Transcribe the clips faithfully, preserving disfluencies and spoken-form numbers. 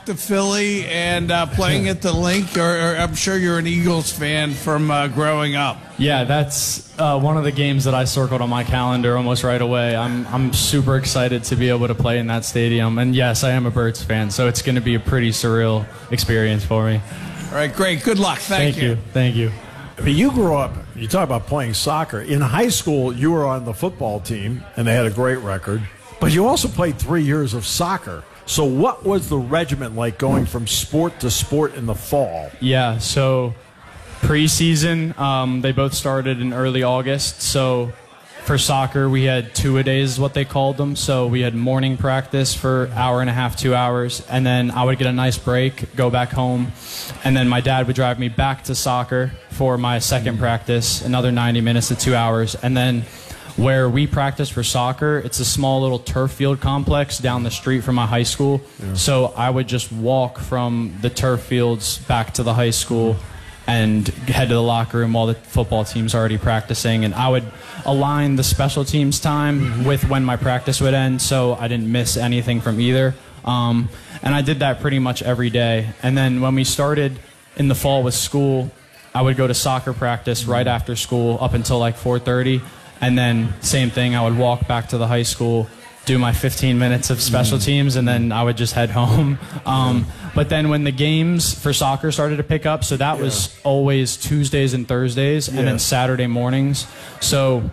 to Philly and uh, playing at the Link? Or, or I'm sure you're an Eagles fan from uh, growing up. Yeah, that's uh, one of the games that I circled on my calendar almost right away. I'm I'm super excited to be able to play in that stadium. And yes, I am a Birds fan, so it's going to be a pretty surreal experience for me. All right, great. Good luck. Thank, Thank you. Thank you. I mean, you grew up, you talk about playing soccer. In high school, you were on the football team, and they had a great record. But you also played three years of soccer. So what was the regimen like going from sport to sport in the fall? Yeah, so preseason, um, they both started in early August. So for soccer, we had two-a-days is what they called them. So we had morning practice for an hour and a half, two hours. And then I would get a nice break, go back home. And then my dad would drive me back to soccer for my second practice, another ninety minutes to two hours. And then where we practice for soccer, it's a small little turf field complex down the street from my high school. Yeah. So I would just walk from the turf fields back to the high school and head to the locker room while the football team's already practicing. And I would align the special teams time mm-hmm. with when my practice would end, so I didn't miss anything from either. Um, and I did that pretty much every day. And then when we started in the fall with school, I would go to soccer practice right after school up until like four thirty. And then same thing, I would walk back to the high school, do my fifteen minutes of special teams, and then I would just head home. Um, but then when the games for soccer started to pick up, so that yeah. was always Tuesdays and Thursdays, and yeah. then Saturday mornings. So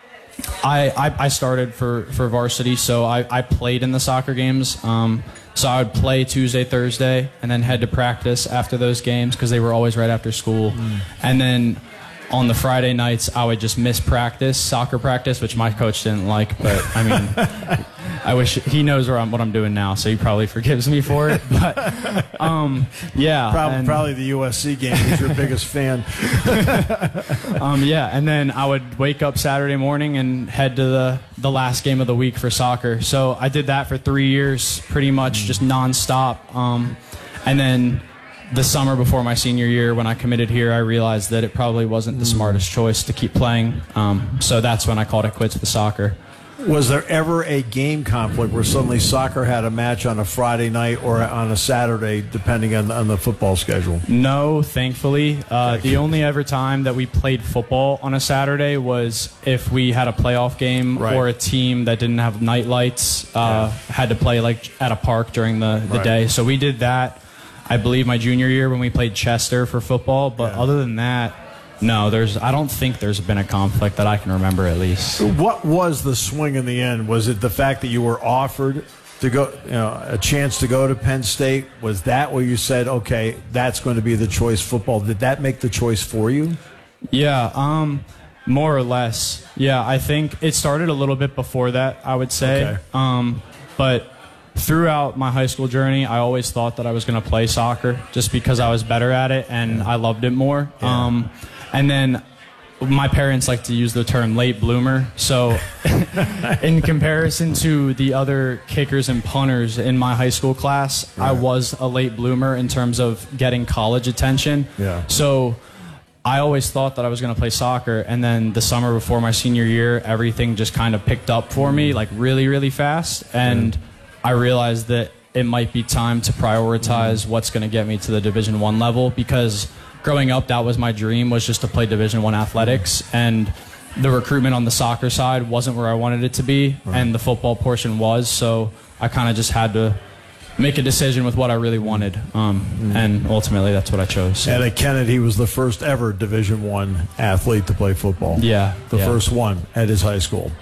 I, I, I started for, for varsity, so I, I played in the soccer games. Um, so I would play Tuesday, Thursday, and then head to practice after those games because they were always right after school. Mm. And then on the Friday nights, I would just miss practice, soccer practice, which my coach didn't like. But, I mean, I wish he knows where I'm, what I'm doing now, so he probably forgives me for it. But, um, yeah. Probably, and, probably the U S C game. He's your biggest fan. um, yeah, and then I would wake up Saturday morning and head to the, the last game of the week for soccer. So I did that for three years, pretty much just nonstop. Um, and then the summer before my senior year, when I committed here, I realized that it probably wasn't the smartest choice to keep playing. Um, so that's when I called it quits with soccer. Was there ever a game conflict where suddenly soccer had a match on a Friday night or on a Saturday, depending on, on the football schedule? No, thankfully. Uh, the only ever time that we played football on a Saturday was if we had a playoff game right. or a team that didn't have night lights uh, yeah. had to play like at a park during the, the right. day. So we did that, I believe, my junior year when we played Chester for football. But yeah. other than that, no, there's. I don't think there's been a conflict that I can remember, at least. What was the swing in the end? Was it the fact that you were offered to go, you know, a chance to go to Penn State? Was that where you said, okay, that's going to be the choice, football? Did that make the choice for you? Yeah, um, more or less. Yeah, I think it started a little bit before that, I would say. Okay. Um, but throughout my high school journey, I always thought that I was going to play soccer just because I was better at it and yeah. I loved it more. Yeah. Um, and then my parents like to use the term late bloomer. So in comparison to the other kickers and punters in my high school class, right. I was a late bloomer in terms of getting college attention. Yeah. So I always thought that I was going to play soccer, and then the summer before my senior year, everything just kind of picked up for me, like really, really fast. And yeah. I realized that it might be time to prioritize what's going to get me to the Division One level, because growing up, that was my dream, was just to play Division One athletics, and the recruitment on the soccer side wasn't where I wanted it to be, right. and the football portion was, so I kind of just had to make a decision with what I really wanted, um, mm. and ultimately that's what I chose. And at Kennedy, he was the first ever Division One athlete to play football. Yeah. The yeah. first one at his high school.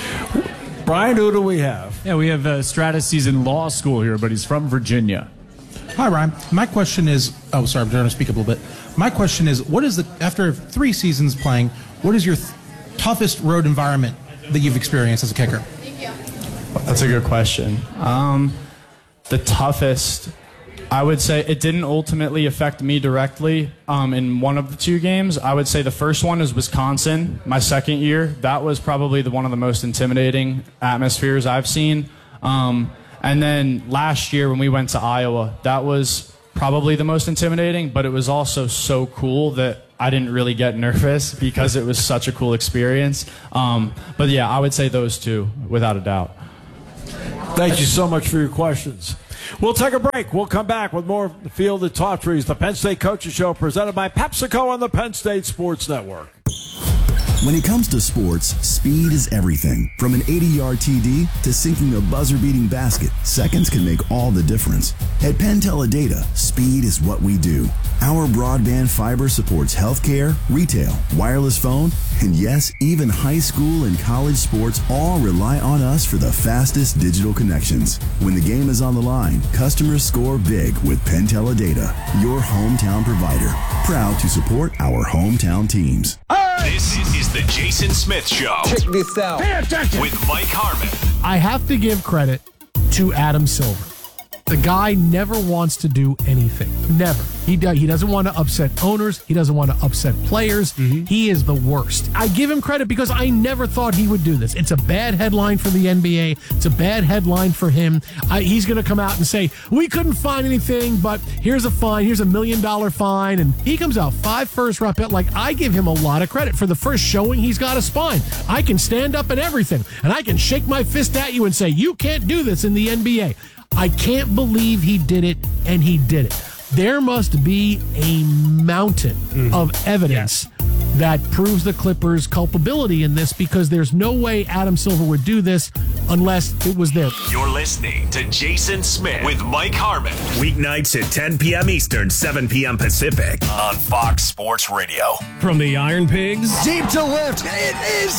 Brian, who do we have? Yeah, we have uh, Stratus. He's in law school here, but he's from Virginia. Hi, Ryan. My question is, oh, sorry, I'm trying to speak up a little bit. My question is, what is the, after three seasons playing, what is your th- toughest road environment that you've experienced as a kicker? Thank you. That's a good question. Um, the toughest, I would say it didn't ultimately affect me directly um, in one of the two games. I would say the first one is Wisconsin, my second year. That was probably the, one of the most intimidating atmospheres I've seen. Um, and then last year when we went to Iowa, that was probably the most intimidating, but it was also so cool that I didn't really get nervous because it was such a cool experience. Um, but yeah, I would say those two, without a doubt. Thank you so much for your questions. We'll take a break. We'll come back with more of the Field of Top Trees, the Penn State Coaches Show, presented by PepsiCo on the Penn State Sports Network. When it comes to sports, speed is everything. From an eighty-yard T D to sinking a buzzer-beating basket, seconds can make all the difference. At Penn Teledata, speed is what we do. Our broadband fiber supports healthcare, retail, wireless phone, and yes, even high school and college sports all rely on us for the fastest digital connections. When the game is on the line, customers score big with Penn Teledata, your hometown provider. Proud to support our hometown teams. This is the Jason Smith Show. Check this out. Pay attention. With Mike Harmon. I have to give credit to Adam Silver. The guy never wants to do anything. Never. He do, he doesn't want to upset owners. He doesn't want to upset players. Mm-hmm. He is the worst. I give him credit because I never thought he would do this. It's a bad headline for the N B A. It's a bad headline for him. I, he's going to come out and say, we couldn't find anything, but here's a fine. Here's a million dollar fine. And he comes out five first round pick. Like, I give him a lot of credit for the first showing he's got a spine. I can stand up and everything, and I can shake my fist at you and say, you can't do this in the N B A. I can't believe he did it, and he did it. There must be a mountain mm-hmm. of evidence yes. that proves the Clippers' culpability in this, because there's no way Adam Silver would do this unless it was there. You're listening to Jason Smith with Mike Harmon. Weeknights at ten p.m. Eastern, seven p.m. Pacific on Fox Sports Radio. From the Iron Pigs. Deep to left. It is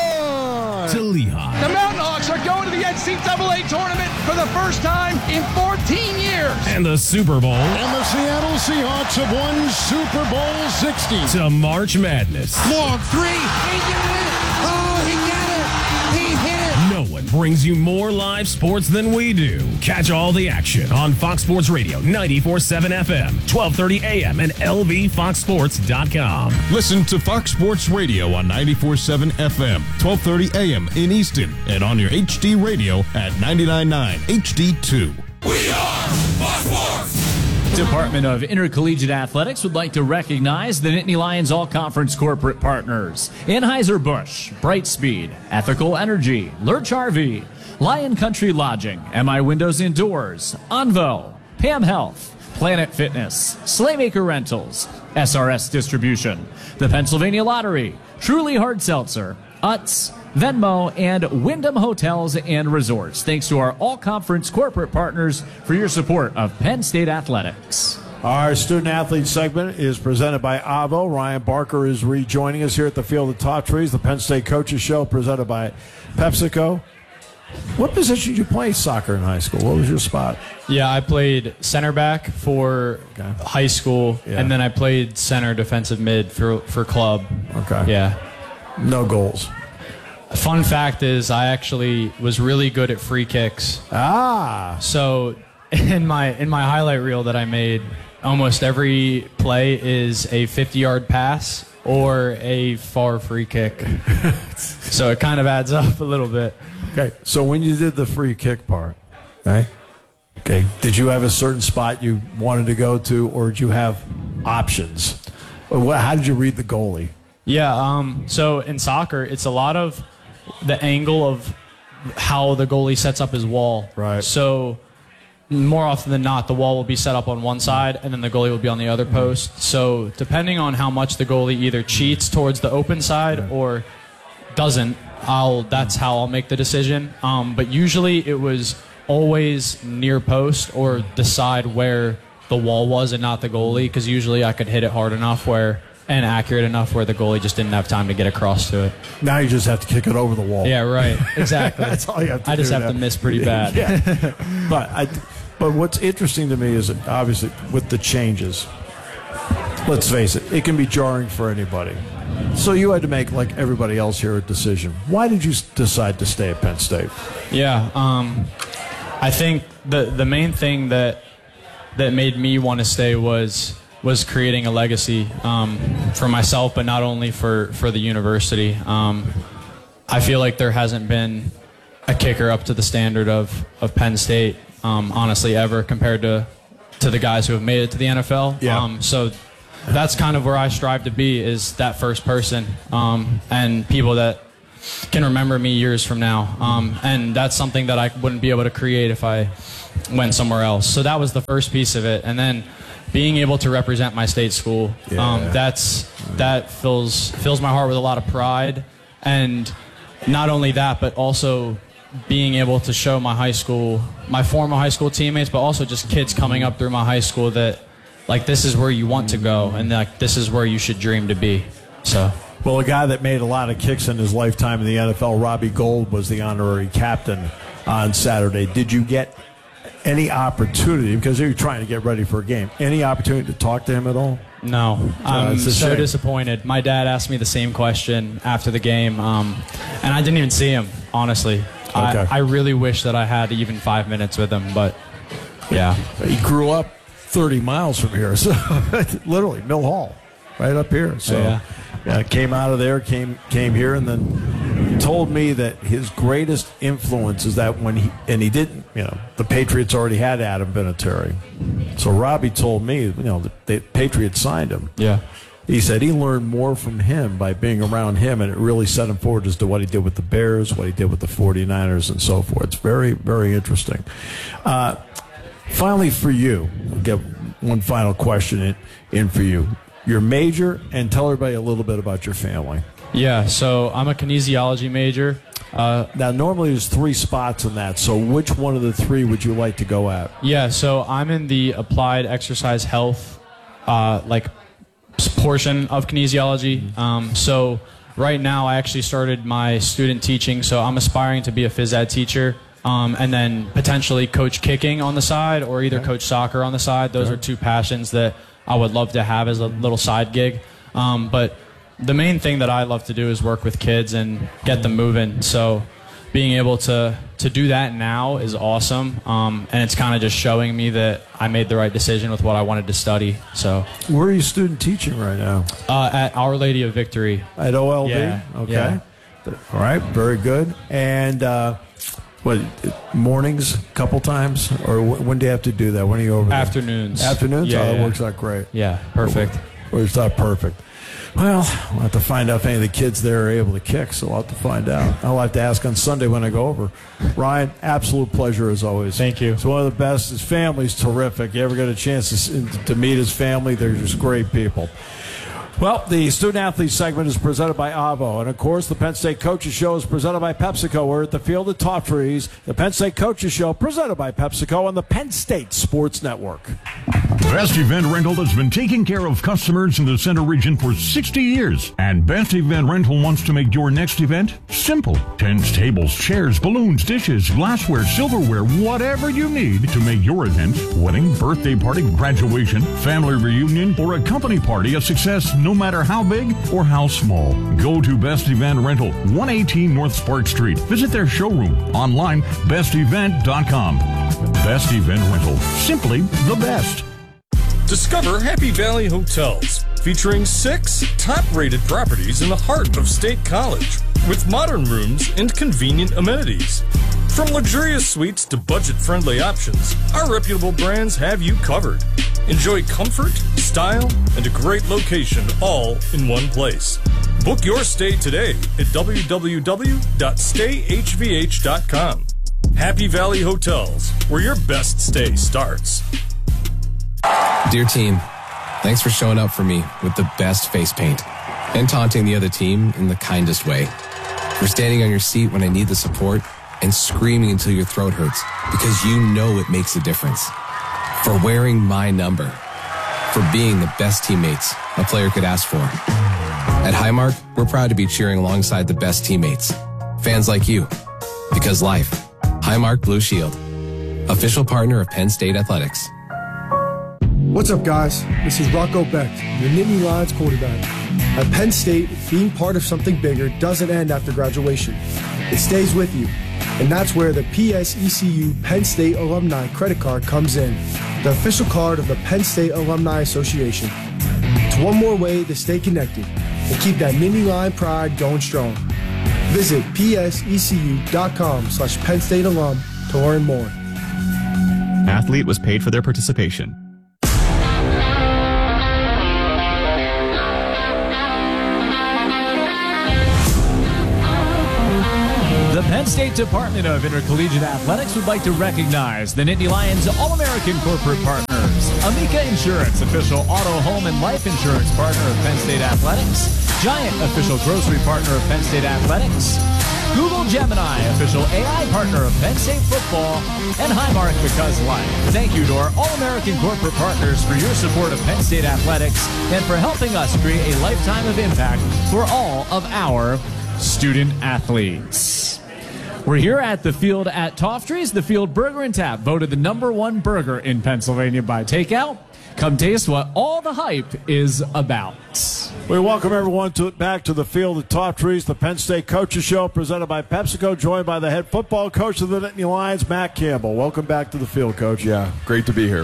gone. To Lehigh. The Mountain Hawks are going to the N C double A tournament for the first time in fourteen years. And the Super Bowl. And the Seattle Seahawks have won Super Bowl sixty. To March Madness. Long three. He did it. Oh, he did it. He hit it. No one brings you more live sports than we do. Catch all the action on Fox Sports Radio, ninety-four point seven F M, twelve thirty A M, and L V fox sports dot com. Listen to Fox Sports Radio on ninety-four point seven F M, twelve thirty A M in Easton, and on your H D radio at ninety-nine point nine H D two. We are Fox Sports! Department of Intercollegiate Athletics would like to recognize the Nittany Lions All-Conference corporate partners: Anheuser-Busch, Brightspeed, Ethical Energy, Lurch R V, Lion Country Lodging, M I Windows Indoors, Onvo, Pam Health, Planet Fitness, Slaymaker Rentals, S R S Distribution, the Pennsylvania Lottery, Truly Hard Seltzer, Utz, Venmo, and Wyndham Hotels and Resorts. Thanks to our all-conference corporate partners for your support of Penn State Athletics. Our student-athlete segment is presented by Avo. Ryan Barker is rejoining us here at the Field of Top Trees, the Penn State Coaches Show, presented by PepsiCo. What position did you play soccer in high school? What was your spot? Yeah, I played center back for okay. high school, yeah. and then I played center defensive mid for, for club. Okay. Yeah. No goals. Fun fact is I actually was really good at free kicks. Ah. So in my in my highlight reel that I made, almost every play is a fifty-yard pass or a far free kick. So it kind of adds up a little bit. Okay. So when you did the free kick part, okay? Okay, did you have a certain spot you wanted to go to, or did you have options? Or what, how did you read the goalie? Yeah, um, so in soccer, it's a lot of the angle of how the goalie sets up his wall. Right. So more often than not, the wall will be set up on one side, and then the goalie will be on the other post. So depending on how much the goalie either cheats towards the open side yeah. or doesn't, I'll that's how I'll make the decision. Um, but usually it was always near post or the side where the wall was and not the goalie, because usually I could hit it hard enough where and accurate enough where the goalie just didn't have time to get across to it. Now you just have to kick it over the wall. Yeah, right. Exactly. That's all you have to I do. just have now. to miss pretty bad. Yeah. But I, but what's interesting to me is that obviously with the changes, let's face it, it can be jarring for anybody. So you had to make, like everybody else here, a decision. Why did you decide to stay at Penn State? Yeah, um, I think the the main thing that that made me want to stay was was creating a legacy um, for myself, but not only for, for the university. Um, I feel like there hasn't been a kicker up to the standard of, of Penn State, um, honestly, ever compared to to the guys who have made it to the N F L. Yeah. Um, so that's kind of where I strive to be, is that first person, um, and people that can remember me years from now. Um, and that's something that I wouldn't be able to create if I went somewhere else. So that was the first piece of it. And then being able to represent my state school, Yeah. um, that's that fills fills my heart with a lot of pride. And not only that, but also being able to show my high school, my former high school teammates, but also just kids coming up through my high school that, like, this is where you want to go, and like this is where you should dream to be. So, well, a guy that made a lot of kicks in his lifetime in the N F L, Robbie Gould, was the honorary captain on Saturday. Did you get any opportunity, because you were trying to get ready for a game, any opportunity to talk to him at all? No, I'm it's a so shame. disappointed. My dad asked me the same question after the game, um, and I didn't even see him, honestly. Okay. I, I really wish that I had even five minutes with him, but yeah. He grew up thirty miles from here, so literally Mill Hall, right up here. So Yeah. yeah, came out of there, came came here, and then told me that his greatest influence is that when he and he didn't, you know, the Patriots already had Adam Vinatieri. So Robbie told me, you know, the, the Patriots signed him. Yeah. He said he learned more from him by being around him, and it really set him forward as to what he did with the Bears, what he did with the forty-niners, and so forth. It's very, very interesting. Uh, finally, for you, I'll get one final question in, in for you. Your major, and tell everybody a little bit about your family. Yeah, so I'm a kinesiology major. Uh, now, normally there's three spots in that, so which one of the three would you like to go at? Yeah, so I'm in the applied exercise health, uh, like, portion of kinesiology. Um, so right now I actually started my student teaching, so I'm aspiring to be a phys ed teacher, um, and then potentially coach kicking on the side, or either coach soccer on the side. Those are two passions that I would love to have as a little side gig. Um, but the main thing that I love to do is work with kids and get them moving. So being able to to do that now is awesome, um, and it's kind of just showing me that I made the right decision with what I wanted to study. So, where are you student teaching right now? Uh, at Our Lady of Victory. At O L V? Yeah. Okay. Yeah. All right, very good. And uh, what, mornings, a couple times? Or wh- when do you have to do that? When are you over there? Afternoons. Afternoons? Yeah, oh, that yeah. works out great. Yeah, perfect. Works out perfect. Well, we'll have to find out if any of the kids there are able to kick, so I'll have to find out. I'll have to ask on Sunday when I go over. Ryan, absolute pleasure as always. Thank you. It's one of the best. His family's terrific. You ever get a chance to, to meet his family, they're just great people. Well, the student-athlete segment is presented by Avo. And, of course, the Penn State Coaches Show is presented by PepsiCo. We're at the Field of Top Trees. The Penn State Coaches Show presented by PepsiCo on the Penn State Sports Network. Best Event Rental has been taking care of customers in the Center region for sixty years. And Best Event Rental wants to make your next event simple. Tents, tables, chairs, balloons, dishes, glassware, silverware, whatever you need to make your event, wedding, birthday party, graduation, family reunion, or a company party a success no matter how big or how small. Go to Best Event Rental, one eighteen North Spark Street. Visit their showroom online, best event dot com. Best Event Rental, simply the best. Discover Happy Valley Hotels, featuring six top-rated properties in the heart of State College, with modern rooms and convenient amenities. From luxurious suites to budget-friendly options, our reputable brands have you covered. Enjoy comfort, style, and a great location all in one place. Book your stay today at w w w dot stay h v h dot com. Happy Valley Hotels, where your best stay starts. Dear team, thanks for showing up for me with the best face paint and taunting the other team in the kindest way. For standing on your seat when I need the support and screaming until your throat hurts because you know it makes a difference. For wearing my number. For being the best teammates a player could ask for. At Highmark, we're proud to be cheering alongside the best teammates. Fans like you. Because life. Highmark Blue Shield. Official partner of Penn State Athletics. What's up, guys? This is Rocco Beck, your Nittany Lions quarterback. At Penn State, being part of something bigger doesn't end after graduation. It stays with you. And that's where the P S E C U Penn State Alumni Credit Card comes in, the official card of the Penn State Alumni Association. It's one more way to stay connected and keep that Nittany Lion pride going strong. Visit P S E C U dot com slash Penn State alum to learn more. Athlete was paid for their participation. The Penn State Department of Intercollegiate Athletics would like to recognize the Nittany Lions All-American Corporate Partners, Amica Insurance, official auto, home, and life insurance partner of Penn State Athletics, Giant, official grocery partner of Penn State Athletics, Google Gemini, official A I partner of Penn State Football, and Highmark Because Life. Thank you to our All-American Corporate Partners for your support of Penn State Athletics and for helping us create a lifetime of impact for all of our student athletes. We're here at the field at Toftree's, the Field Burger and Tap, voted the number one burger in Pennsylvania by takeout. Come taste what all the hype is about. We welcome everyone to back to the field at Toftree's, the Penn State Coaches Show, presented by PepsiCo, joined by the head football coach of the Nittany Lions, Matt Campbell. Welcome back to the field, Coach. Yeah, great to be here.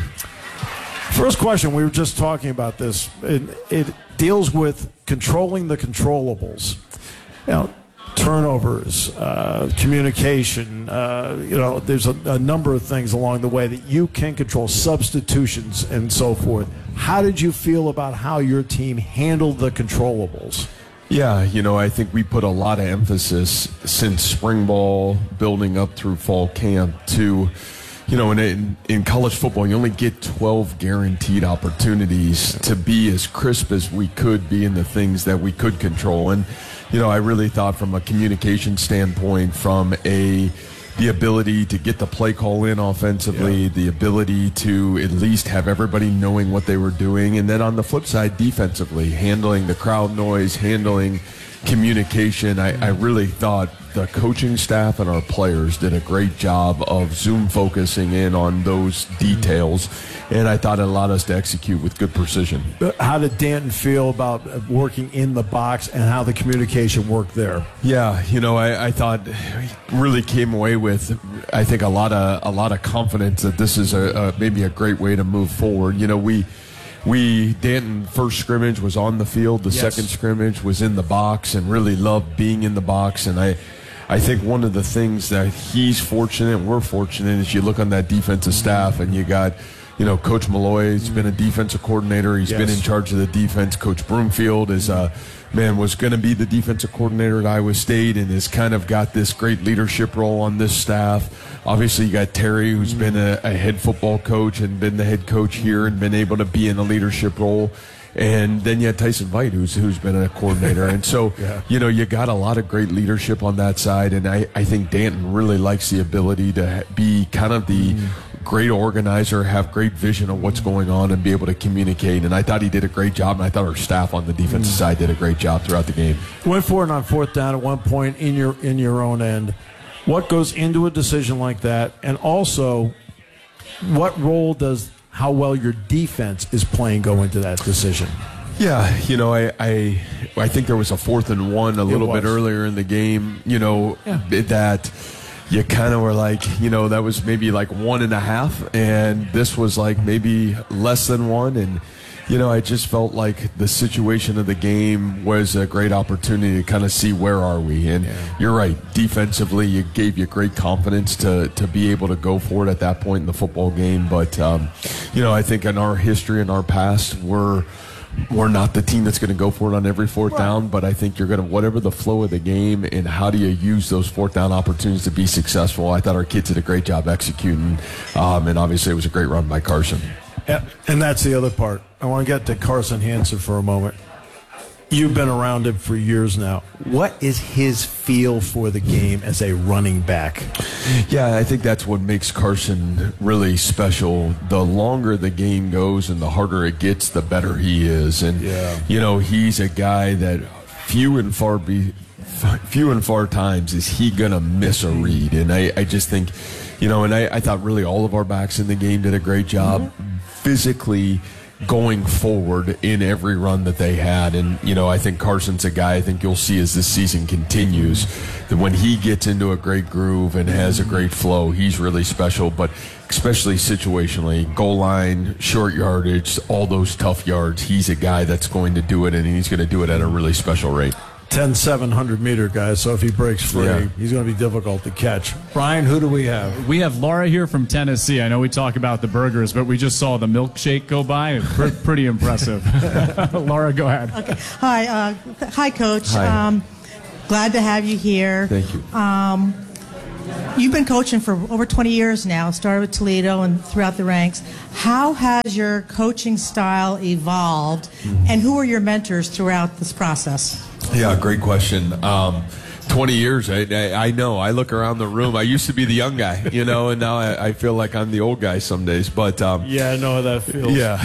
First question, we were just talking about this. It, it deals with controlling the controllables. Now, turnovers, uh, communication, uh, you know, there's a, a number of things along the way that you can control, substitutions and so forth. How did you feel about how your team handled the controllables? Yeah, you know, I think we put a lot of emphasis since spring ball, building up through fall camp to, you know, in, in college football, you only get twelve guaranteed opportunities to be as crisp as we could be in the things that we could control. And, you know, I really thought from a communication standpoint, from a the ability to get the play call in offensively, yeah. the ability to at least have everybody knowing what they were doing, and then on the flip side, defensively, handling the crowd noise, handling communication. I, I really thought the coaching staff and our players did a great job of zoom focusing in on those details, and I thought it allowed us to execute with good precision. How did Danton feel about working in the box and how the communication worked there? Yeah, you know, I, I thought he really came away with, I think, a lot of a lot of confidence that this is a, a maybe a great way to move forward. You know, we. We, Danton, first scrimmage was on the field. The yes. second scrimmage was in the box and really loved being in the box. And I, I think one of the things that he's fortunate, we're fortunate, is you look on that defensive staff and you got, you know, Coach Malloy's been a defensive coordinator. He's yes. been in charge of the defense. Coach Broomfield is, uh, man, was going to be the defensive coordinator at Iowa State and has kind of got this great leadership role on this staff. Obviously, you got Terry, who's been a, a head football coach and been the head coach here and been able to be in a leadership role. And then you had Tyson Veit, who's who's been a coordinator. And so, yeah. you know, you got a lot of great leadership on that side. And I, I think Danton really likes the ability to be kind of the mm. great organizer, have great vision of what's going on, and be able to communicate. And I thought he did a great job, and I thought our staff on the defensive mm. side did a great job throughout the game. Went for it on fourth down at one point in your in your own end. What goes into a decision like that? And also, what role does how well your defense is playing go into that decision? Yeah, you know, I I, I think there was a fourth and one a little bit earlier in the game, you know, yeah. that you kind of were like, you know, that was maybe like one and a half, and this was like maybe less than one. And, you know, I just felt like the situation of the game was a great opportunity to kind of see where are we. And yeah. you're right, defensively, you gave you great confidence to, to be able to go for it at that point in the football game. But, um, you know, I think in our history, in our past, we're we're not the team that's going to go for it on every fourth right. down. But I think you're going to, whatever the flow of the game and how do you use those fourth down opportunities to be successful. I thought our kids did a great job executing. Um, and obviously it was a great run by Carson. Yeah, and that's the other part. I want to get to Carson Hansen for a moment. You've been around him for years now. What is his feel for the game as a running back? Yeah, I think that's what makes Carson really special. The longer the game goes and the harder it gets, the better he is. And, yeah. you know, he's a guy that few and far be few and far times is he going to miss a read. And I, I just think, you know, and I, I thought really all of our backs in the game did a great job mm-hmm. physically going forward in every run that they had. And, you know, I think Carson's a guy I think you'll see as this season continues that when he gets into a great groove and has a great flow, he's really special. But especially situationally, goal line, short yardage, all those tough yards, he's a guy that's going to do it, and he's going to do it at a really special rate. ten seven hundred meter guys, so if he breaks free, yeah. he's going to be difficult to catch. Brian, who do we have? We have Laura here from Tennessee. I know we talk about the burgers, but we just saw the milkshake go by. Pre- pretty impressive. Laura, go ahead. Okay. Hi, uh, hi, Coach. Hi. Um, glad to have you here. Thank you. Um, You've been coaching for over twenty years now, started with Toledo and throughout the ranks. How has your coaching style evolved, and who are your mentors throughout this process? Yeah, great question. Um, twenty years, I, I, I know. I look around the room. I used to be the young guy, you know, and now I, I feel like I'm the old guy some days. But um, yeah, I know how that feels. Yeah.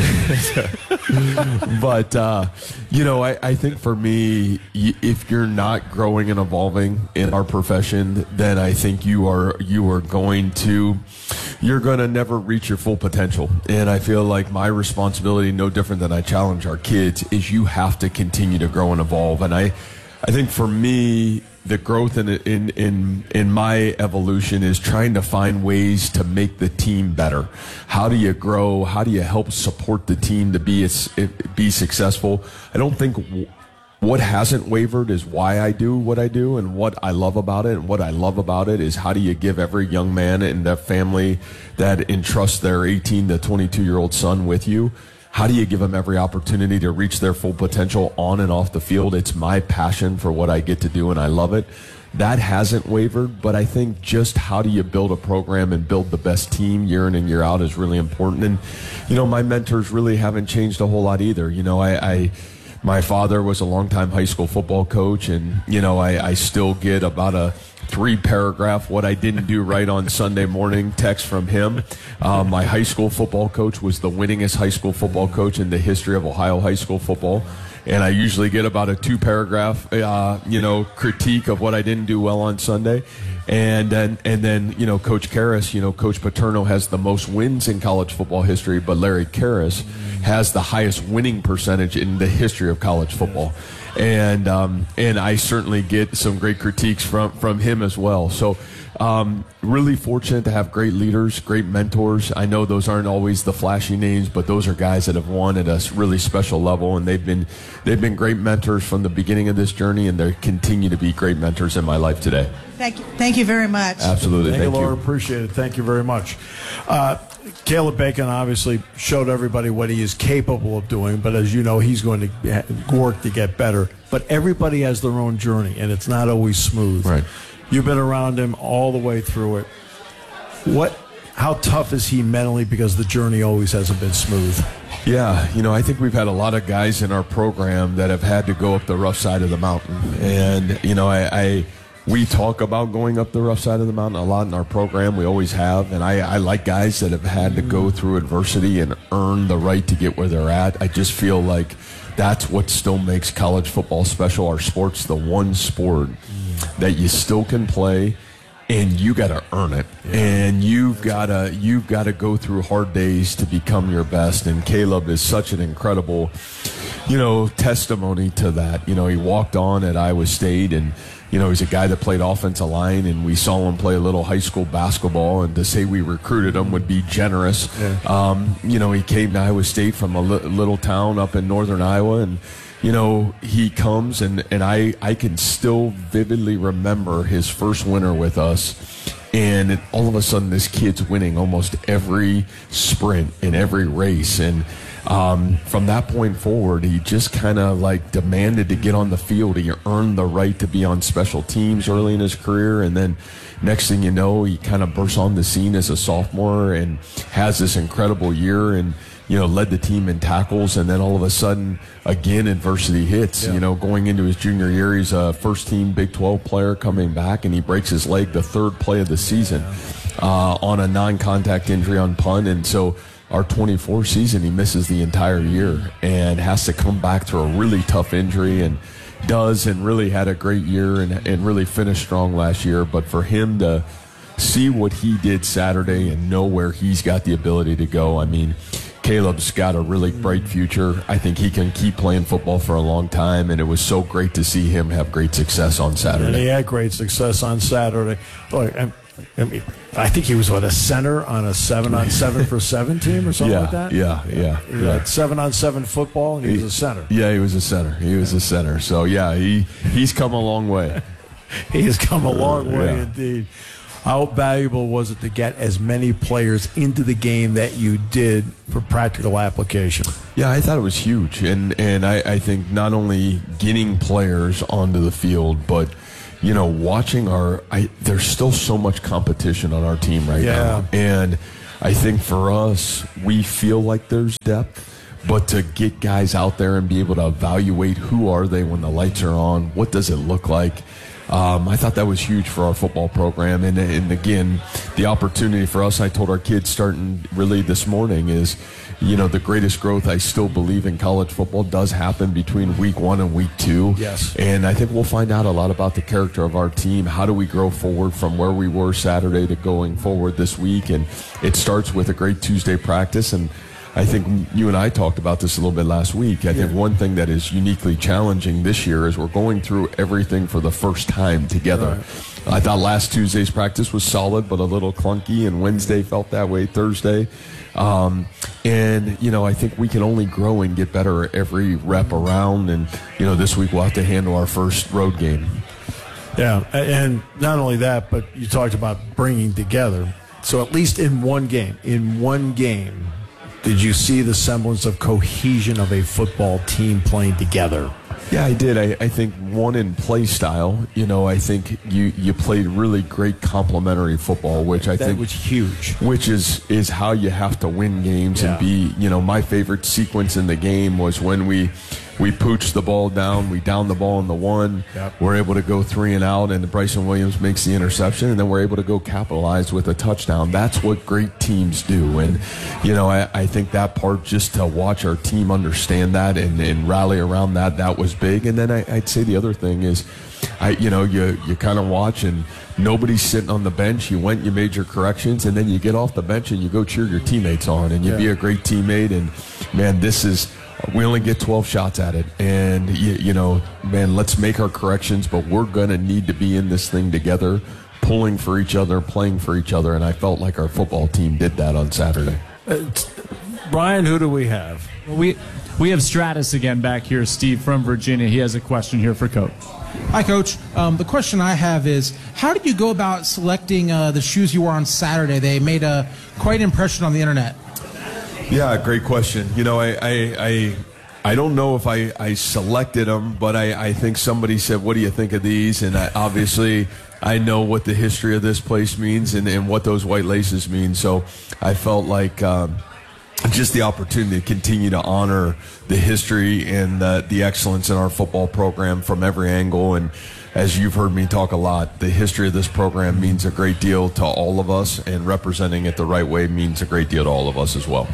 But, uh, you know, I, I think for me, y- if you're not growing and evolving in our profession, then I think you are you are going to you're going to never reach your full potential. And I feel like my responsibility, no different than I challenge our kids, is you have to continue to grow and evolve. And I, I think for me, the growth in, in in in my evolution is trying to find ways to make the team better. How do you grow? How do you help support the team to be be successful? I don't think w- what hasn't wavered is why I do what I do and what I love about it. And what I love about it is how do you give every young man and their family that entrusts their eighteen to twenty-two year old son with you, how do you give them every opportunity to reach their full potential on and off the field? It's my passion for what I get to do, and I love it. That hasn't wavered, but I think just how do you build a program and build the best team year in and year out is really important. And, you know, my mentors really haven't changed a whole lot either. You know, I, I my father was a longtime high school football coach, and, you know, I, I still get about a three paragraph what I didn't do right on Sunday morning text from him. Uh, my high school football coach was the winningest high school football coach in the history of Ohio high school football. And I usually get about a two paragraph, uh, you know, critique of what I didn't do well on Sunday. And then, and then, you know, Coach Karras, you know, Coach Paterno has the most wins in college football history, but Larry Karras has the highest winning percentage in the history of college football. And um, and I certainly get some great critiques from, from him as well. So um, really fortunate to have great leaders, great mentors. I know those aren't always the flashy names, but those are guys that have won at a really special level, and they've been they've been great mentors from the beginning of this journey, and they continue to be great mentors in my life today. Thank you, thank you very much. Absolutely, thank, thank you, you. Laura. Appreciate it. Thank you very much. Uh, Caleb Bacon obviously showed everybody what he is capable of doing, but as you know, he's going to work to get better. But everybody has their own journey, and it's not always smooth. Right. You've been around him all the way through it. What? How tough is he mentally? Because the journey always hasn't been smooth. Yeah, you know, I think we've had a lot of guys in our program that have had to go up the rough side of the mountain, and you know, I. I We talk about going up the rough side of the mountain a lot in our program. We always have. And I, I like guys that have had to go through adversity and earn the right to get where they're at. I just feel like that's what still makes college football special. Our sport's the one sport that you still can play, and you got to earn it. Yeah. And you've got to you've got to go through hard days to become your best. And Caleb is such an incredible, you know, testimony to that. You know, he walked on at Iowa State, and you know, he's a guy that played offensive line, and we saw him play a little high school basketball, and to say we recruited him would be generous. Yeah. Um, you know, he came to Iowa State from a li- little town up in northern Iowa, and, you know, he comes, and, and I, I can still vividly remember his first winter with us, and all of a sudden this kid's winning almost every sprint in every race, and Um, from that point forward, he just kind of like demanded to get on the field. He earned the right to be on special teams early in his career, and then next thing you know, he kind of bursts on the scene as a sophomore and has this incredible year, and you know, led the team in tackles. And then all of a sudden, again, adversity hits. Yeah. You know, going into his junior year, he's a first-team Big twelve player coming back, and he breaks his leg the third play of the season uh, on a non-contact injury on punt, and so. Our twenty-four season, he misses the entire year and has to come back to a really tough injury, and does, and really had a great year and, and really finished strong last year. But for him to see what he did Saturday and know where he's got the ability to go, I mean, Caleb's got a really bright future. I think he can keep playing football for a long time, and it was so great to see him have great success on Saturday. And he had great success on Saturday. Look, I'm, I mean, I think he was what, a center on a seven on seven for seven team or something yeah, like that. Yeah, yeah, he yeah. had seven on seven football, and he, he was a center. Yeah, he was a center. He was a center. So yeah, he he's come a long way. He has come a long way yeah. indeed. How valuable was it to get as many players into the game that you did for practical application? Yeah, I thought it was huge, and and I, I think not only getting players onto the field, but you know, watching our, I, there's still so much competition on our team right Yeah. now. And I think for us, we feel like there's depth. But to get guys out there and be able to evaluate who are they when the lights are on, what does it look like? Um, I thought that was huge for our football program. And, and again, the opportunity for us, I told our kids starting really this morning is, you know, the greatest growth I still believe in college football does happen between week one and week two. Yes. And I think we'll find out a lot about the character of our team. How do we grow forward from where we were Saturday to going forward this week? And it starts with a great Tuesday practice. And I think you and I talked about this a little bit last week. I think one thing that is uniquely challenging this year is we're going through everything for the first time together. Right. I thought last Tuesday's practice was solid, but a little clunky, and Wednesday felt that way, Thursday. Um, and, you know, I think we can only grow and get better every rep around. And, you know, this week we'll have to handle our first road game. Yeah, and not only that, but you talked about bringing together. So at least in one game, in one game, did you see the semblance of cohesion of a football team playing together? Yeah, I did. I, I think one in play style. You know, I think you, you played really great complementary football, which I that think was huge. Which is is how you have to win games Yeah. and be. You know, my favorite sequence in the game was when we we pooched the ball down, we downed the ball in the one. Yep. We're able to go three and out, and Bryson Williams makes the interception, and then we're able to go capitalize with a touchdown. That's what great teams do, and you know, I, I think that part, just to watch our team understand that and, and rally around that, that was big. And then I, I'd say the other thing is, I you know, you you kind of watch and nobody's sitting on the bench. You went, you made your corrections, and then you get off the bench and you go cheer your teammates on, and you Yeah. be a great teammate. And man, this is. We only get twelve shots at it, and you, you know, man, let's make our corrections, but we're going to need to be in this thing together, pulling for each other, playing for each other, and I felt like our football team did that on Saturday. Uh, Brian, who do we have? Well, we we have Stratus again back here, Steve from Virginia. He has a question here for Coach. Hi, Coach. Um, the question I have is, how did you go about selecting uh, the shoes you wore on Saturday? They made a quite an impression on the internet. Yeah, great question. You know, I I, I, I don't know if I, I selected them, but I, I think somebody said, what do you think of these? And I, obviously, I know what the history of this place means and, and what those white laces mean. So I felt like um, just the opportunity to continue to honor the history and the, the excellence in our football program from every angle. And as you've heard me talk a lot, the history of this program means a great deal to all of us, and representing it the right way means a great deal to all of us as well.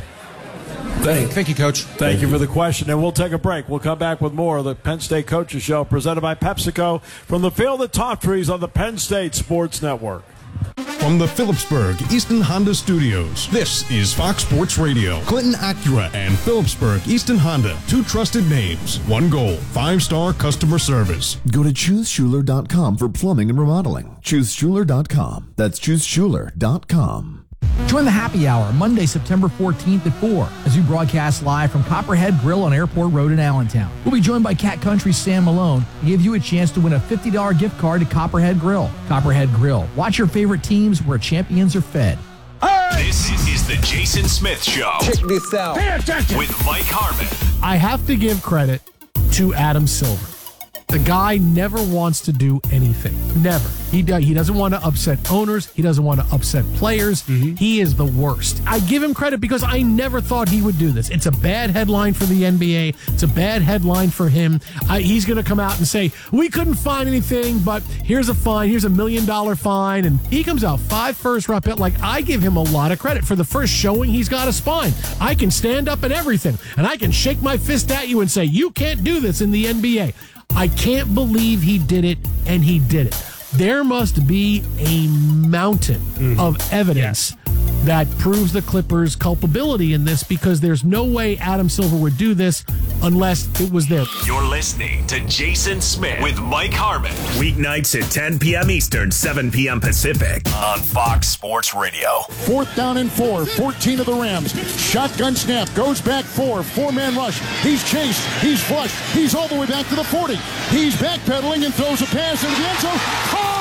Thank, Thank you, Coach. Thank, Thank you you. for the question, and we'll take a break. We'll come back with more of the Penn State Coaches Show presented by PepsiCo from the field at Top Trees on the Penn State Sports Network. From the Phillipsburg Easton Honda Studios, this is Fox Sports Radio. Clinton Acura and Phillipsburg Easton Honda, two trusted names, one goal, five-star customer service. Go to choose schuler dot com for plumbing and remodeling. choose schuler dot com. That's choose schuler dot com. Join the happy hour Monday, September fourteenth at four as we broadcast live from Copperhead Grill on Airport Road in Allentown. We'll be joined by Cat Country's Sam Malone to give you a chance to win a fifty dollars gift card to Copperhead Grill. Copperhead Grill. Watch your favorite teams where champions are fed. This is the Jason Smith Show. Check this out. Pay attention. With Mike Harmon. I have to give credit to Adam Silver. The guy never wants to do anything. Never. He do, he doesn't want to upset owners. He doesn't want to upset players. Mm-hmm. He is the worst. I give him credit because I never thought he would do this. It's a bad headline for the N B A. It's a bad headline for him. I, he's going to come out and say, we couldn't find anything, but here's a fine. Here's a million dollar fine. And he comes out five first round pick. Like, I give him a lot of credit for the first showing he's got a spine. I can stand up and everything, and I can shake my fist at you and say, you can't do this in the N B A. I can't believe he did it, and he did it. There must be a mountain mm-hmm. of evidence yes. that proves the Clippers' culpability in this, because there's no way Adam Silver would do this unless it was there. You're listening to Jason Smith with Mike Harmon. Weeknights at ten p.m. Eastern, seven p.m. Pacific on Fox Sports Radio. Fourth down and four, fourteen of the Rams. Shotgun snap, goes back four, four-man rush. He's chased, he's flushed, he's all the way back to the forty. He's backpedaling and throws a pass into the end zone. Caught!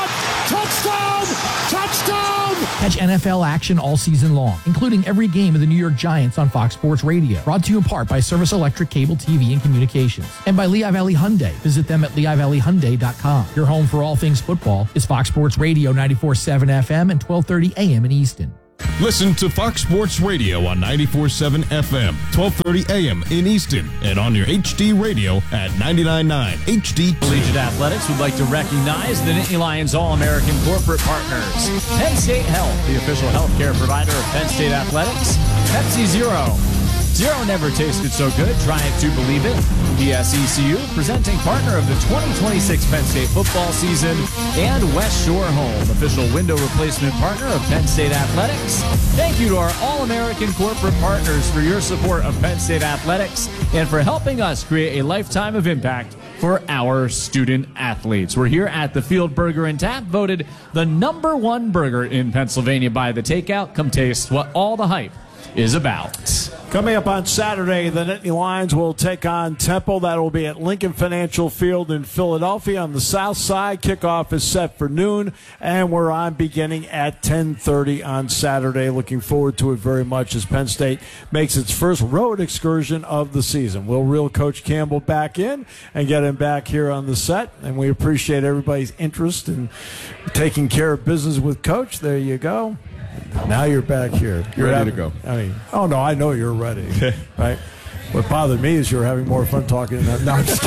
Touchdown! Touchdown! Catch N F L action all season long, including every game of the New York Giants on Fox Sports Radio. Brought to you in part by Service Electric Cable T V and Communications. And by Lehigh Valley Hyundai. Visit them at lehigh valley hyundai dot com. Your home for all things football is Fox Sports Radio ninety-four point seven F M and twelve thirty A M in Easton. Listen to Fox Sports Radio on ninety-four point seven F M, twelve thirty A M in Easton, and on your H D radio at ninety-nine point nine H D. Collegiate Athletics would like to recognize the Nittany Lions All-American corporate partners. Penn State Health, the official healthcare provider of Penn State Athletics. Pepsi Zero. Zero never tasted so good. Try it to believe it. P S E C U, presenting partner of the twenty twenty-six Penn State football season. And West Shore Home, official window replacement partner of Penn State Athletics. Thank you to our All-American corporate partners for your support of Penn State Athletics and for helping us create a lifetime of impact for our student athletes. We're here at the Field Burger and Tap, voted the number one burger in Pennsylvania by The Takeout. Come taste what all the hype is about. Coming up on Saturday, the Nittany Lions will take on Temple. That will be at Lincoln Financial Field in Philadelphia on the south side. Kickoff is set for noon, and we're on beginning at ten thirty on Saturday. Looking forward to it very much as Penn State makes its first road excursion of the season. We'll reel Coach Campbell back in and get him back here on the set, and we appreciate everybody's interest in taking care of business with Coach. There you go. Now you're back here. You're ready having, to go. I mean, oh, no, I know you're ready. Right? What bothered me is you're having more fun talking than that. No, I'm just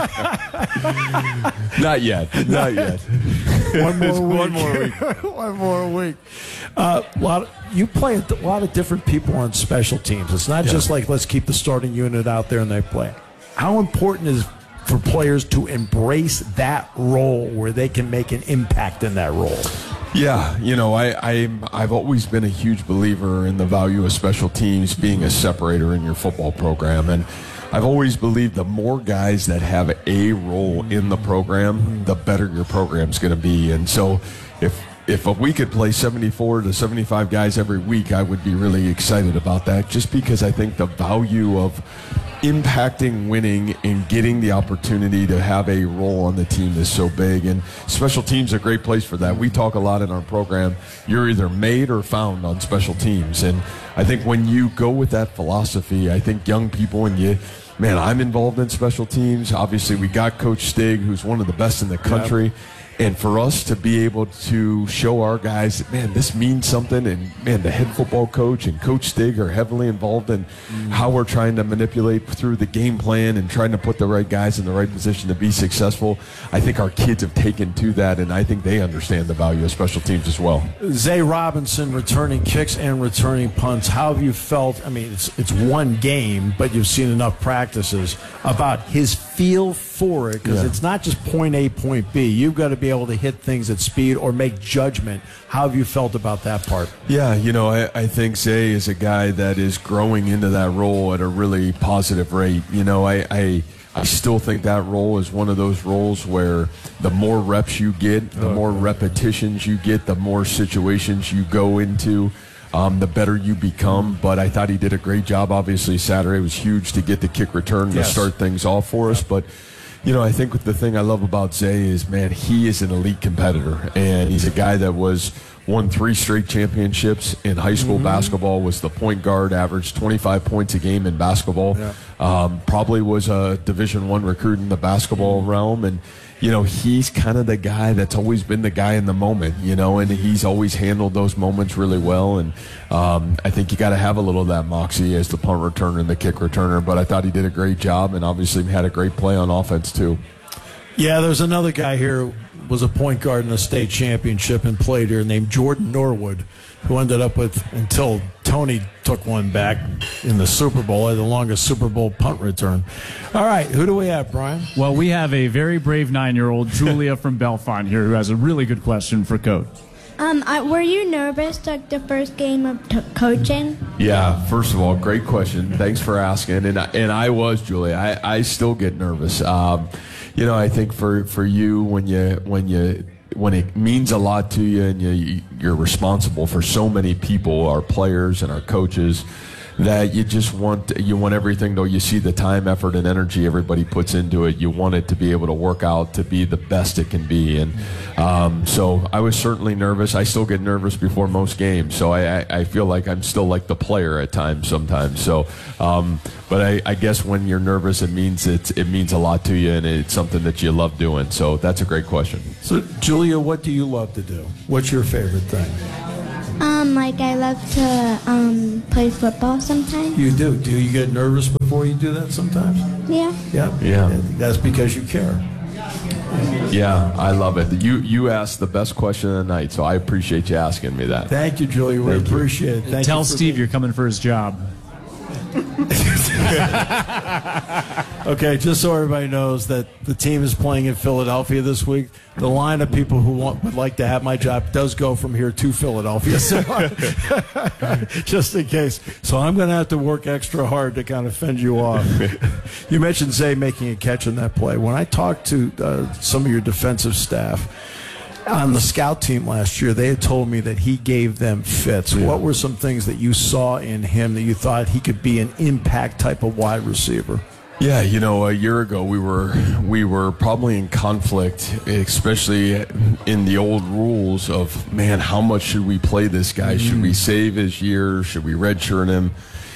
kidding. Not yet. Not yet. One more week. One more week. One more week. Uh, lot of, you play a lot of different people on special teams. It's not Yeah. just like, let's keep the starting unit out there and they play. How important is for players to embrace that role where they can make an impact in that role? Yeah, you know, I, I'm, I've always been a huge believer in the value of special teams being a separator in your football program. And I've always believed the more guys that have a role in the program, the better your program's going to be. And so if if we could play seventy-four to seventy-five guys every week, I would be really excited about that, just because I think the value of impacting winning and getting the opportunity to have a role on the team is so big. And special teams are a great place for that. We talk a lot in our program, you're either made or found on special teams. And I think when you go with that philosophy, I think young people, and you, man, I'm involved in special teams. Obviously, we got Coach Stig, who's one of the best in the country. Yep. And for us to be able to show our guys that, man, this means something, and, man, the head football coach and Coach Stig are heavily involved in mm. how we're trying to manipulate through the game plan and trying to put the right guys in the right position to be successful. I think our kids have taken to that, and I think they understand the value of special teams as well. Zay Robinson returning kicks and returning punts. How have you felt? I mean, it's it's one game, but you've seen enough practices about his feel for it, because yeah. it's not just point A, point B. You've got to be able to hit things at speed or make judgment. How have you felt about that part? Yeah, you know, I, I think Zay is a guy that is growing into that role at a really positive rate. You know, I, I I still think that role is one of those roles where the more reps you get, the more repetitions you get, the more situations you go into, Um, the better you become. But I thought he did a great job. Obviously, Saturday was huge to get the kick return yes. to start things off for us. But, you know, I think the thing I love about Zay is, man, he is an elite competitor. And he's a guy that was won three straight championships in high school mm-hmm. basketball, was the point guard, averaged twenty-five points a game in basketball. Yeah. Um, probably was a Division One recruit in the basketball mm-hmm. realm. And, you know, he's kind of the guy that's always been the guy in the moment, you know, and he's always handled those moments really well. And um, I think you got to have a little of that moxie as the punt returner and the kick returner. But I thought he did a great job, and obviously had a great play on offense too. Yeah, there's another guy here who was a point guard in the state championship and played here named Jordan Norwood, who ended up with, until Tony took one back in the Super Bowl, had the longest Super Bowl punt return. All right, who do we have, Brian? Well, we have a very brave nine-year-old, Julia from Bellefonte here, who has a really good question for Coach. Um, I, were you nervous like the first game of t- coaching? Yeah, first of all, great question. Thanks for asking. And I, and I was, Julia. I, I still get nervous. Um, you know, I think for, for you, when you when you when it means a lot to you, and you you're responsible for so many people, our players and our coaches, that you just want you want everything, though you see the time, effort, and energy everybody puts into it. You want it to be able to work out to be the best it can be. And um, so I was certainly nervous. I still get nervous before most games, so I, I, I feel like I'm still like the player at times sometimes. So, um, but I, I guess when you're nervous, it means it it means a lot to you, and it's something that you love doing. So that's a great question. So, Julia, what do you love to do? What's your favorite thing? Um, like I love to um, play football sometimes. You do. Do you get nervous before you do that sometimes? Yeah. Yeah. Yeah. That's because you care. Yeah, I love it. You you asked the best question of the night, so I appreciate you asking me that. Thank you, Julia. We Thank you. appreciate it. Thank Tell you for Steve being- you're coming for his job. Okay, just so everybody knows that the team is playing in Philadelphia this week. The line of people who want, would like to have my job does go from here to Philadelphia, so just in case. So I'm going to have to work extra hard to kind of fend you off. You mentioned Zay making a catch in that play. When I talked to uh, some of your defensive staff on the scout team last year, they had told me that he gave them fits. What were some things that you saw in him that you thought he could be an impact type of wide receiver? Yeah, you know, a year ago we were we were probably in conflict, especially in the old rules of, man, how much should we play this guy? Mm-hmm. Should we save his year? Should we redshirt him?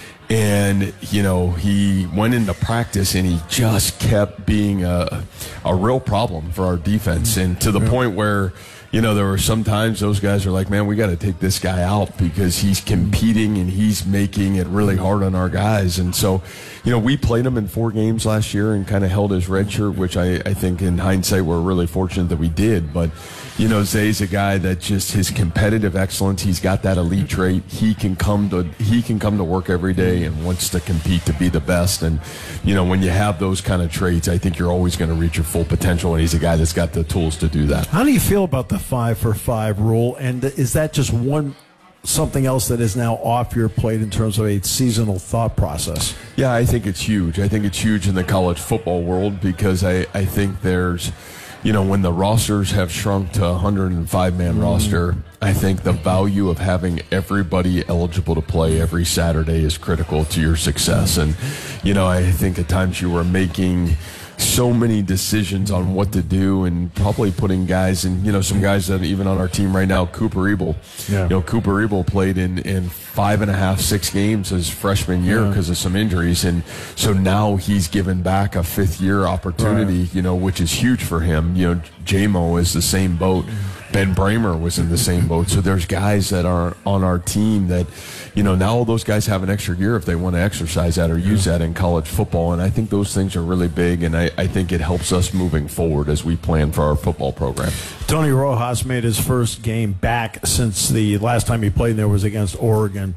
And, you know, he went into practice and he just kept being a, a real problem for our defense. And to the yeah. point where, you know, there were some times those guys are like, man, we got to take this guy out because he's competing and he's making it really hard on our guys. And so, you know, we played him in four games last year and kind of held his red shirt, which I, I think in hindsight we're really fortunate that we did. But, you know, Zay's a guy that just his competitive excellence, he's got that elite trait. He can come to he can come to work every day and wants to compete to be the best. And, you know, when you have those kind of traits, I think you're always going to reach your full potential. And he's a guy that's got the tools to do that. How do you feel about the five for five rule? And is that just one something else that is now off your plate in terms of a seasonal thought process? Yeah, I think it's huge. I think it's huge in the college football world because I, I think there's, you know, when the rosters have shrunk to a one hundred five man mm. roster, I think the value of having everybody eligible to play every Saturday is critical to your success. And, you know, I think at times you were making so many decisions on what to do and probably putting guys in, you know, some guys that even on our team right now, Cooper Ebel. Yeah. You know, Cooper Ebel played in, in five and a half, six games his freshman year because yeah. of some injuries. And so now he's given back a fifth year opportunity, right. you know, which is huge for him. You know, J-Mo is the same boat. Ben Bramer was in the same boat. So there's guys that are on our team that, you know, now all those guys have an extra year if they want to exercise that or use that in college football. And I think those things are really big, and I, I think it helps us moving forward as we plan for our football program. Tony Rojas made his first game back since the last time he played there was against Oregon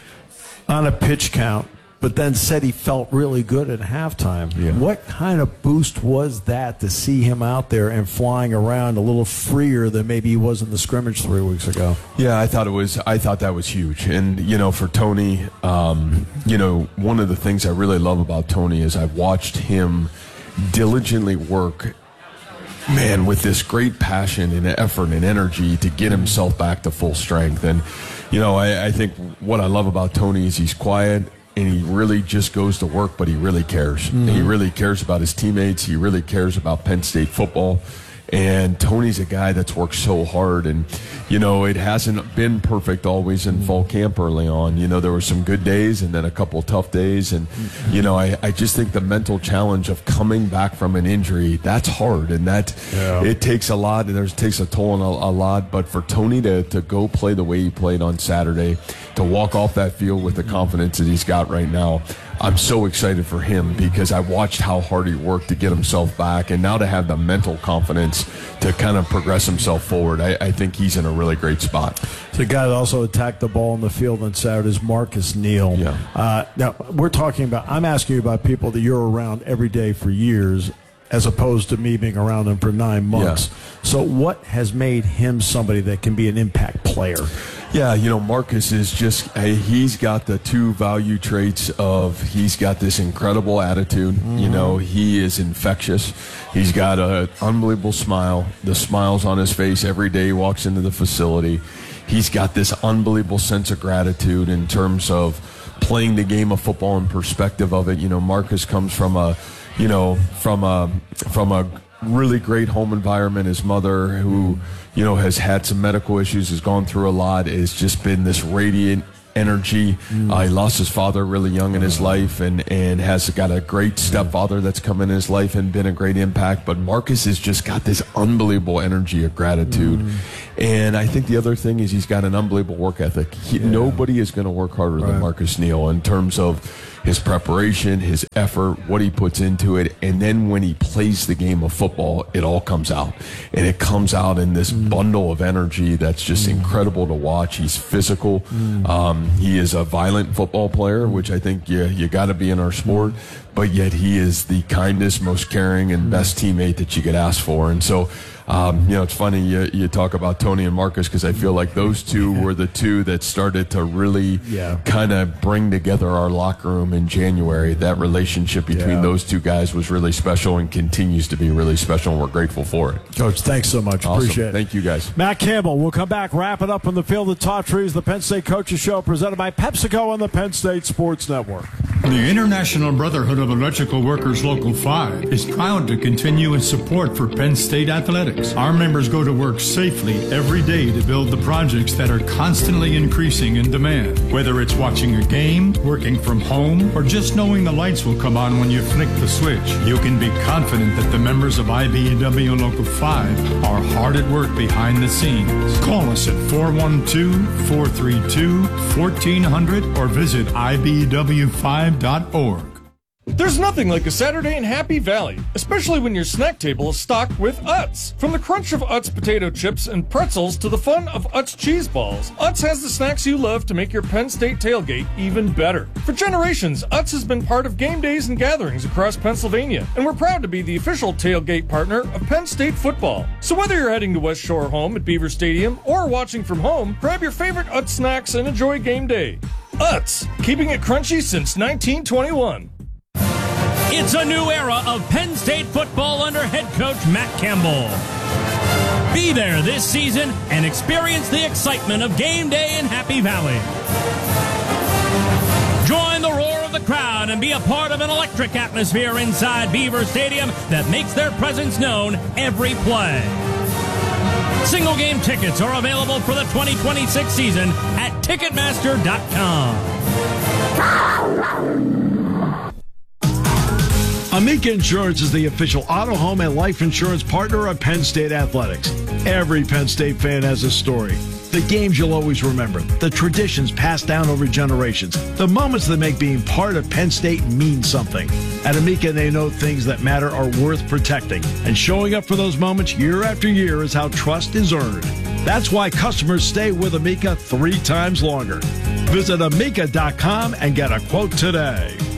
on a pitch count, but then said he felt really good at halftime. Yeah. What kind of boost was that to see him out there and flying around a little freer than maybe he was in the scrimmage three weeks ago? Yeah, I thought it was. I thought that was huge. And you know, for Tony, um, you know, one of the things I really love about Tony is I've watched him diligently work, man, with this great passion and effort and energy to get himself back to full strength. And you know, I, I think what I love about Tony is he's quiet. And he really just goes to work, but he really cares. Mm-hmm. He really cares about his teammates. He really cares about Penn State football. And Tony's a guy that's worked so hard. And, you know, it hasn't been perfect always in fall camp early on. You know, there were some good days and then a couple tough days. And, you know, I, I just think the mental challenge of coming back from an injury, that's hard. And that yeah. it takes a lot, and it takes a toll on a, a lot. But for Tony to, to go play the way he played on Saturday, to walk off that field with the confidence that he's got right now, I'm so excited for him because I watched how hard he worked to get himself back, and now to have the mental confidence to kind of progress himself forward, I, I think he's in a really great spot. The guy that also attacked the ball on the field on Saturday is Marcus Neal. Yeah. Uh, now, we're talking about, I'm asking you about people that you're around every day for years, as opposed to me being around them for nine months. Yeah. So what has made him somebody that can be an impact player? Yeah, you know, Marcus is just, hey, he's got the two value traits of he's got this incredible attitude. Mm-hmm. You know, he is infectious. He's got an unbelievable smile. The smile's on his face every day he walks into the facility. He's got this unbelievable sense of gratitude in terms of playing the game of football in perspective of it. You know, Marcus comes from a, you know, from a from a really great home environment. His mother, who, you know, has had some medical issues, has gone through a lot, has just been this radiant energy. Mm. Uh, he lost his father really young in his life, and, and has got a great stepfather that's come in his life and been a great impact. But Marcus has just got this unbelievable energy of gratitude. Mm. And I think the other thing is he's got an unbelievable work ethic. He, yeah. Nobody is going to work harder right. than Marcus Neal in terms of his preparation, his effort, what he puts into it. And then when he plays the game of football, it all comes out. And it comes out in this mm. bundle of energy that's just mm. incredible to watch. He's physical. Mm. Um, he is a violent football player, which I think you, you got to be in our sport. But yet he is the kindest, most caring, and best teammate that you could ask for. And so, um, you know, it's funny you, you talk about Tony and Marcus, because I feel like those two were the two that started to really yeah. kind of bring together our locker room in January. That relationship between yeah. those two guys was really special and continues to be really special, and we're grateful for it. Coach, thanks so much. Awesome. Appreciate it. Thank you, guys. Matt Campbell, we'll come back, wrap it up on the Field of Top Trees, the Penn State Coaches Show, presented by PepsiCo on the Penn State Sports Network. The International Brotherhood of Electrical Workers Local five is proud to continue its support for Penn State athletics. Our members go to work safely every day to build the projects that are constantly increasing in demand. Whether it's watching a game, working from home, or just knowing the lights will come on when you flick the switch, you can be confident that the members of I B E W Local five are hard at work behind the scenes. Call us at four one two, four three two, one four zero zero or visit I B E W five dot org. There's nothing like a Saturday in Happy Valley, especially when your snack table is stocked with Utz. From the crunch of Utz potato chips and pretzels to the fun of Utz cheese balls, Utz has the snacks you love to make your Penn State tailgate even better. For generations, Utz has been part of game days and gatherings across Pennsylvania, and we're proud to be the official tailgate partner of Penn State football. So whether you're heading to West Shore home at Beaver Stadium or watching from home, grab your favorite Utz snacks and enjoy game day. Utz, keeping it crunchy since nineteen twenty-one. It's a new era of Penn State football under head coach Matt Campbell. Be there this season and experience the excitement of game day in Happy Valley. Join the roar of the crowd and be a part of an electric atmosphere inside Beaver Stadium that makes their presence known every play. Single game tickets are available for the twenty twenty-six season at Ticketmaster dot com. Amica Insurance is the official auto, home, and life insurance partner of Penn State Athletics. Every Penn State fan has a story. The games you'll always remember, the traditions passed down over generations, the moments that make being part of Penn State mean something. At Amica, they know things that matter are worth protecting, and showing up for those moments year after year is how trust is earned. That's why customers stay with Amica three times longer. Visit amica dot com and get a quote today.